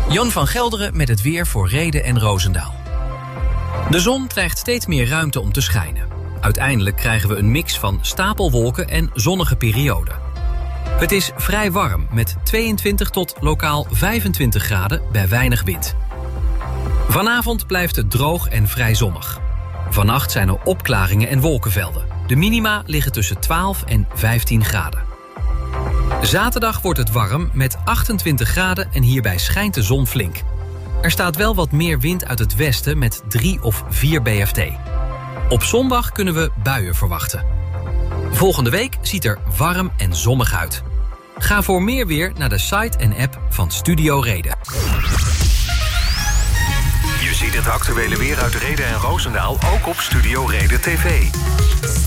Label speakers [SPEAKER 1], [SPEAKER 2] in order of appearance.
[SPEAKER 1] Jan van Gelderen met het weer voor Rheden en Roosendaal. De zon krijgt steeds meer ruimte om te schijnen. Uiteindelijk krijgen we een mix van stapelwolken en zonnige perioden. Het is vrij warm met 22 tot lokaal 25 graden bij weinig wind. Vanavond blijft het droog en vrij zonnig. Vannacht zijn er opklaringen en wolkenvelden. De minima liggen tussen 12 en 15 graden. Zaterdag wordt het warm met 28 graden en hierbij schijnt de zon flink. Er staat wel wat meer wind uit het westen met 3 of 4 BFT. Op zondag kunnen we buien verwachten. Volgende week ziet er warm en zonnig uit. Ga voor meer weer naar de site en app van Studio Reden.
[SPEAKER 2] Je ziet het actuele weer uit Rheden en Roosendaal ook op Studio Reden TV.